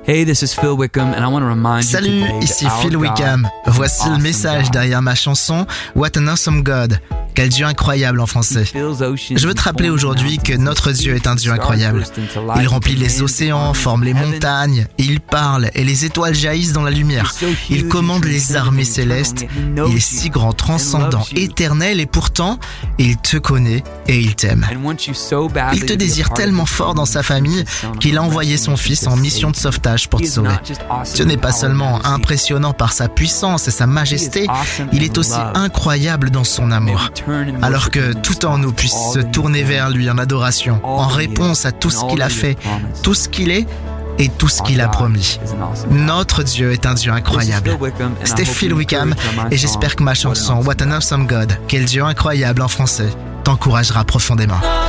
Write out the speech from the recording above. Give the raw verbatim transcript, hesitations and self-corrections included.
Hey, this is Phil Wickham and I want to remind you Salut, today ici that our Phil God Wickham. is Voici an le awesome message God. derrière ma chanson What an Awesome God. Quel Dieu incroyable en français. Je veux te rappeler aujourd'hui que notre Dieu est un Dieu incroyable. Il remplit les océans, forme les montagnes, et il parle, et les étoiles jaillissent dans la lumière. Il commande les armées célestes. Il est si grand, transcendant, éternel, et pourtant, il te connaît et il t'aime. Il te désire tellement fort dans sa famille qu'il a envoyé son fils en mission de sauvetage pour te sauver. Dieu n'est pas seulement impressionnant par sa puissance et sa majesté, il est aussi incroyable dans son amour. Alors que tout en nous puisse se tourner vers lui en adoration, en réponse à tout ce qu'il a fait, tout ce qu'il est et tout ce qu'il a promis. Notre Dieu est un Dieu incroyable. C'était Phil Wickham et j'espère que ma chanson What an Awesome God, quel Dieu incroyable en français, t'encouragera profondément.